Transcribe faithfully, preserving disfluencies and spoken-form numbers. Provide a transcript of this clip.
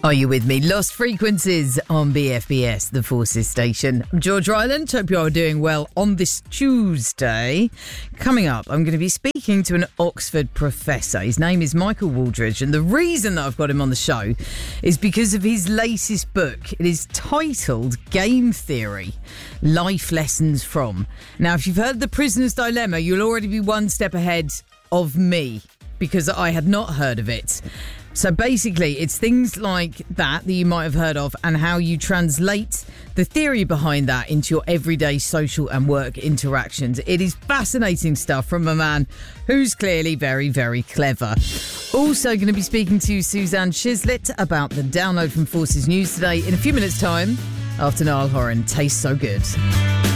Are you with me? Lost Frequencies on B F B S, the Forces station. I'm George Ryland. Hope you are doing well on this Tuesday. Coming up, I'm going to be speaking to an Oxford professor. His name is Michael Wooldridge, and the reason that I've got him on the show is because of his latest book. It is titled Game Theory, Life Lessons From. Now, if you've heard The Prisoner's Dilemma, you'll already be one step ahead of me because I had not heard of it. So basically, it's things like that that you might have heard of and how you translate the theory behind that into your everyday social and work interactions. It is fascinating stuff from a man who's clearly very, very clever. Also going to be speaking to Suzanne Chislett about the download from Forces News today in a few minutes' time after Niall Horan. Tastes so good.